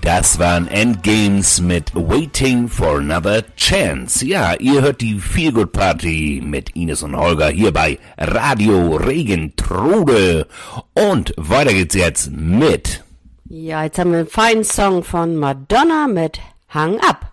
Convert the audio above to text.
Das waren Endgames mit Waiting for Another Chance. Ja, ihr hört die Feelgood Party mit Ines und Holger hier bei Radio Regentrode. Und weiter geht's jetzt mit... Ja, jetzt haben wir einen feinen Song von Madonna mit Hang Up.